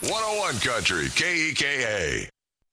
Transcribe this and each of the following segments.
101 Country, KEKA.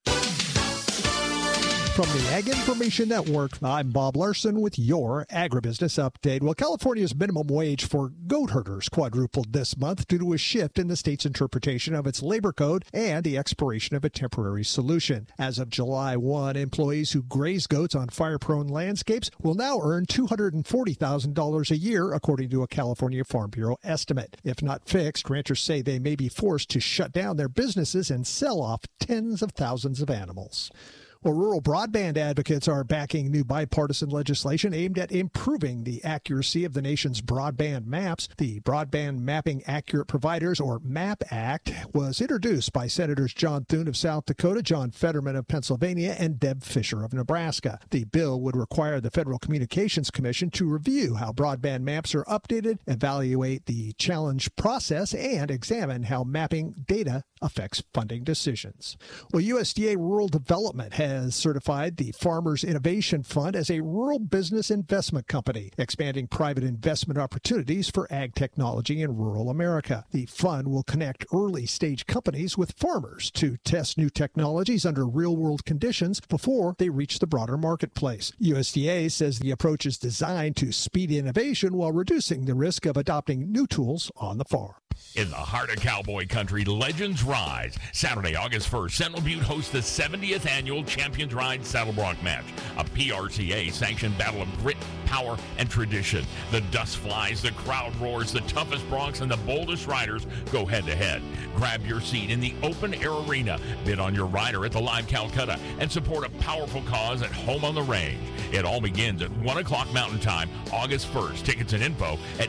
From the Ag Information Network, I'm Bob Larson with your Agribusiness Update. Well, California's minimum wage for goat herders quadrupled this month due to a shift in the state's interpretation of its labor code and the expiration of a temporary solution. As of July 1, employees who graze goats on fire-prone landscapes will now earn $240,000 a year, according to a California Farm Bureau estimate. If not fixed, ranchers say they may be forced to shut down their businesses and sell off tens of thousands of animals. Well, rural broadband advocates are backing new bipartisan legislation aimed at improving the accuracy of the nation's broadband maps. The Broadband Mapping Accurate Providers, or MAP Act, was introduced by Senators John Thune of South Dakota, John Fetterman of Pennsylvania, and Deb Fischer of Nebraska. The bill would require the Federal Communications Commission to review how broadband maps are updated, evaluate the challenge process, and examine how mapping data affects funding decisions. Well, USDA Rural Development has certified the Farmers Innovation Fund as a rural business investment company, expanding private investment opportunities for ag technology in rural America. The fund will connect early-stage companies with farmers to test new technologies under real-world conditions before they reach the broader marketplace. USDA says the approach is designed to speed innovation while reducing the risk of adopting new tools on the farm. In the heart of cowboy country, legends rise. Saturday, August 1st, Sentinel Butte hosts the 70th annual Champions Ride Saddle Bronc match, a PRCA-sanctioned battle of grit, power, and tradition. The dust flies, the crowd roars, the toughest broncs and the boldest riders go head-to-head. Grab your seat in the open-air arena, bid on your rider at the Live Calcutta, and support a powerful cause at home on the range. It all begins at 1 o'clock Mountain Time, August 1st. Tickets and info at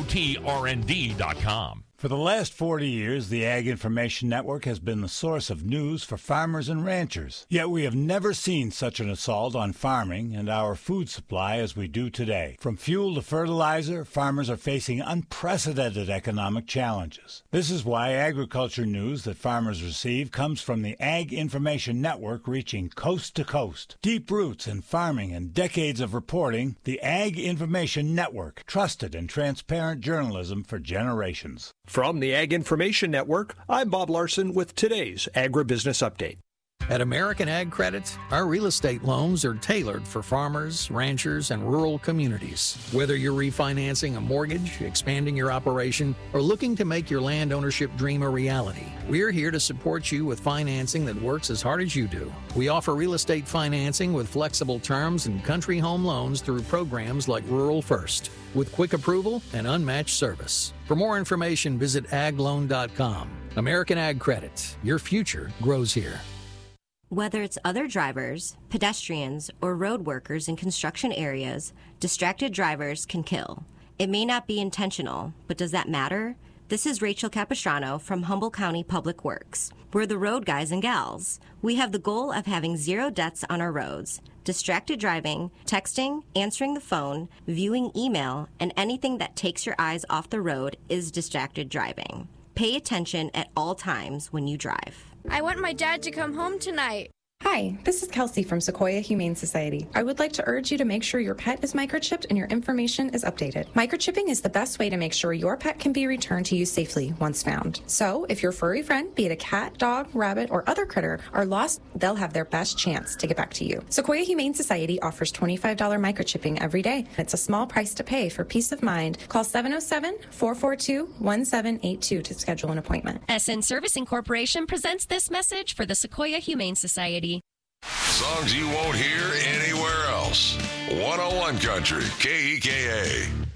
hotrnd.com. For the last 40 years, the Ag Information Network has been the source of news for farmers and ranchers. Yet we have never seen such an assault on farming and our food supply as we do today. From fuel to fertilizer, farmers are facing unprecedented economic challenges. This is why agriculture news that farmers receive comes from the Ag Information Network, reaching coast to coast. Deep roots in farming and decades of reporting, the Ag Information Network, trusted and transparent journalism for generations. From the Ag Information Network, I'm Bob Larson with today's Agribusiness Update. At American Ag Credit, our real estate loans are tailored for farmers, ranchers, and rural communities. Whether you're refinancing a mortgage, expanding your operation, or looking to make your land ownership dream a reality, we're here to support you with financing that works as hard as you do. We offer real estate financing with flexible terms and country home loans through programs like Rural First, with quick approval and unmatched service. For more information, visit agloan.com. American Ag Credit. Your future grows here. Whether it's other drivers, pedestrians, or road workers in construction areas, distracted drivers can kill. It may not be intentional, but does that matter? This is Rachel Capistrano from Humboldt County Public Works. We're the road guys and gals. We have the goal of having 0 deaths on our roads. Distracted driving, texting, answering the phone, viewing email, and anything that takes your eyes off the road is distracted driving. Pay attention at all times when you drive. I want my dad to come home tonight. Hi, this is Kelsey from Sequoia Humane Society. I would like to urge you to make sure your pet is microchipped and your information is updated. Microchipping is the best way to make sure your pet can be returned to you safely once found. So, if your furry friend, be it a cat, dog, rabbit, or other critter, are lost, they'll have their best chance to get back to you. Sequoia Humane Society offers $25 microchipping every day. It's a small price to pay for peace of mind. Call 707-442-1782 to schedule an appointment. SN Servicing Corporation presents this message for the Sequoia Humane Society. Songs you won't hear anywhere else. 101 Country, KEKA.